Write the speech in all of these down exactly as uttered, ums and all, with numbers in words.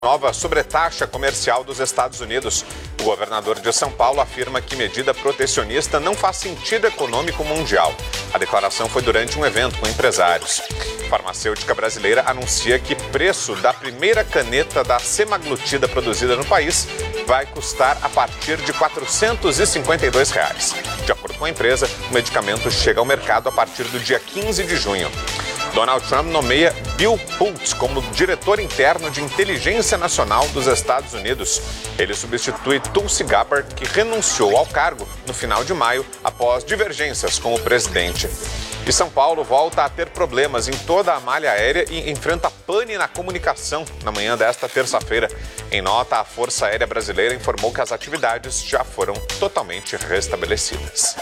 nova sobretaxa comercial dos Estados Unidos. O governador de São Paulo afirma que medida protecionista não faz sentido econômico mundial. A declaração foi durante um evento com empresários. A farmacêutica brasileira anuncia que preço da primeira caneta da semaglutida produzida no país vai custar a partir de quatrocentos e cinquenta e dois reais. De acordo com a empresa, o medicamento chega ao mercado a partir do dia quinze de junho. Donald Trump nomeia Bill Pulte como diretor interno de inteligência nacional dos Estados Unidos. Ele substitui Tulsi Gabbard, que renunciou ao cargo no final de maio após divergências com o presidente. E São Paulo volta a ter problemas em toda a malha aérea e enfrenta pane na comunicação na manhã desta terça-feira. Em nota, a Força Aérea Brasileira informou que as atividades já foram totalmente restabelecidas.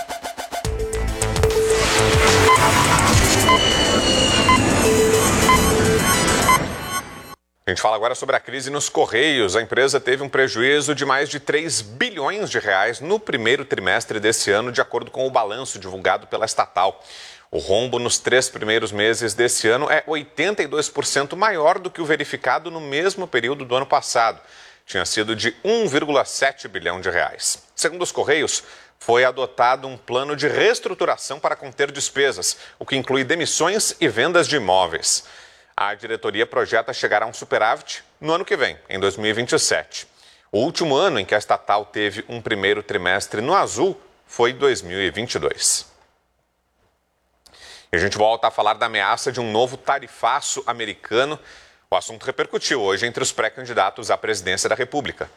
A gente fala agora sobre a crise nos Correios. A empresa teve um prejuízo de mais de três bilhões de reais no primeiro trimestre desse ano, de acordo com o balanço divulgado pela estatal. O rombo nos três primeiros meses desse ano é oitenta e dois por cento maior do que o verificado no mesmo período do ano passado. Tinha sido de um vírgula sete bilhão de reais. Segundo os Correios, foi adotado um plano de reestruturação para conter despesas, o que inclui demissões e vendas de imóveis. A diretoria projeta chegar a um superávit no ano que vem, em dois mil e vinte e sete. O último ano em que a estatal teve um primeiro trimestre no azul foi dois mil e vinte e dois. E a gente volta a falar da ameaça de um novo tarifaço americano. O assunto repercutiu hoje entre os pré-candidatos à presidência da República.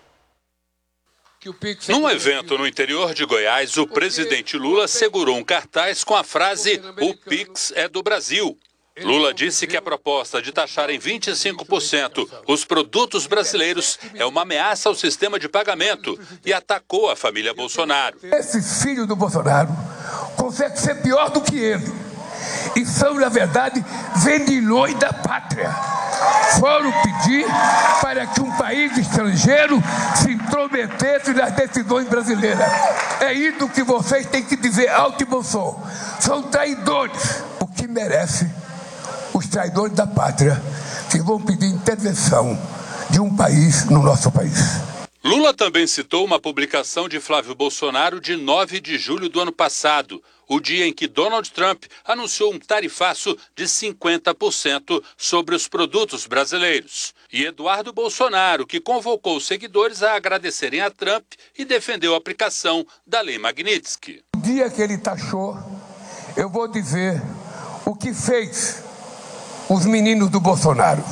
Num evento no interior de Goiás, o presidente Lula segurou um cartaz com a frase "O Pix é do Brasil". Lula disse que a proposta de taxar em vinte e cinco por cento os produtos brasileiros é uma ameaça ao sistema de pagamento e atacou a família Bolsonaro. Esse filho do Bolsonaro consegue ser pior do que ele. E são, na verdade, vendilhões da pátria. Foram pedir para que um país estrangeiro se intrometesse nas decisões brasileiras. É isso que vocês têm que dizer alto e bom som. São traidores. O que merece os traidores da pátria, que vão pedir intervenção de um país no nosso país. Lula também citou uma publicação de Flávio Bolsonaro de nove de julho do ano passado, o dia em que Donald Trump anunciou um tarifaço de cinquenta por cento sobre os produtos brasileiros. E Eduardo Bolsonaro, que convocou os seguidores a agradecerem a Trump e defendeu a aplicação da Lei Magnitsky. O dia que ele taxou, eu vou dizer o que fez os meninos do Bolsonaro.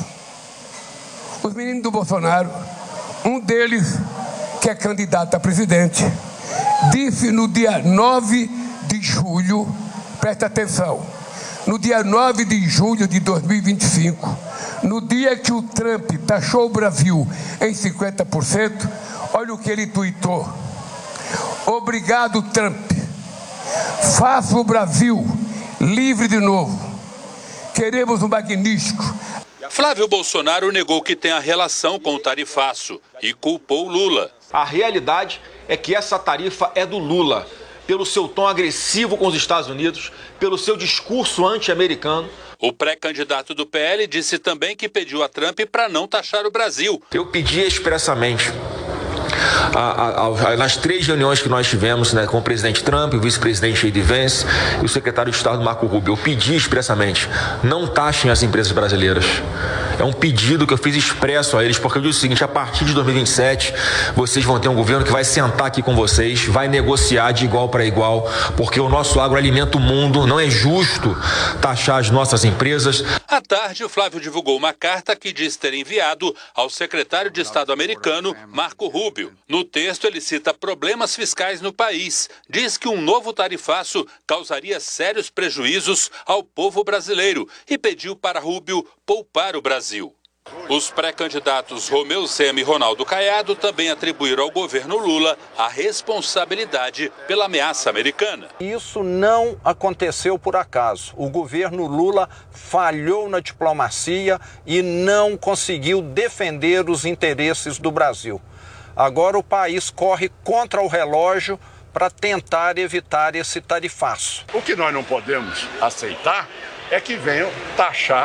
Os meninos do Bolsonaro, um deles, que é candidato a presidente, disse no dia nove de julho, presta atenção, no dia nove de julho de dois mil e vinte e cinco, no dia que o Trump taxou o Brasil em cinquenta por cento, olha o que ele tuitou: obrigado, Trump, faça o Brasil livre de novo. Queremos um magnífico. Flávio Bolsonaro negou que tenha relação com o tarifaço e culpou Lula. A realidade é que essa tarifa é do Lula, pelo seu tom agressivo com os Estados Unidos, pelo seu discurso anti-americano. O pré-candidato do P L disse também que pediu a Trump para não taxar o Brasil. Eu pedi expressamente, a, a, a, nas três reuniões que nós tivemos, né, com o presidente Trump, o vice-presidente J D Vance e o secretário de Estado Marco Rubio, eu pedi expressamente, não taxem as empresas brasileiras. É um pedido que eu fiz expresso a eles, porque eu disse o seguinte: a partir de dois mil e vinte e sete, vocês vão ter um governo que vai sentar aqui com vocês, vai negociar de igual para igual, porque o nosso agro alimenta o mundo, não é justo taxar as nossas empresas. À tarde, o Flávio divulgou uma carta que diz ter enviado ao secretário de Estado americano, Marco Rubio. No texto, ele cita problemas fiscais no país, diz que um novo tarifaço causaria sérios prejuízos ao povo brasileiro e pediu para Rubio poupar o Brasil. Os pré-candidatos Romeu Zema e Ronaldo Caiado também atribuíram ao governo Lula a responsabilidade pela ameaça americana. Isso não aconteceu por acaso. O governo Lula falhou na diplomacia e não conseguiu defender os interesses do Brasil. Agora o país corre contra o relógio para tentar evitar esse tarifaço. O que nós não podemos aceitar é que venham taxar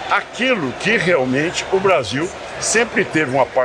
aquilo que realmente o Brasil sempre teve uma